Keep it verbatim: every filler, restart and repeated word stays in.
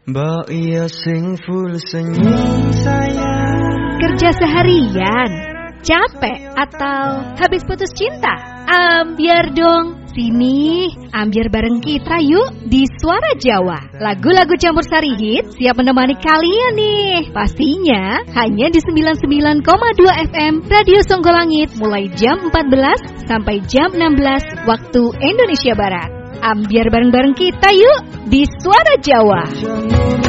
Mbak iya sing full senyum sayang. Kerja seharian, capek atau habis putus cinta? Ambiar dong, sini ambiar bareng kita yuk di Suara Jawa. Lagu-lagu campur sari hit siap menemani kalian nih. Pastinya hanya di sembilan puluh sembilan koma dua F M Radio Songgolangit mulai jam empat belas sampai jam enam belas waktu Indonesia Barat. Ambiar bareng-bareng kita yuk di Suara Jawa.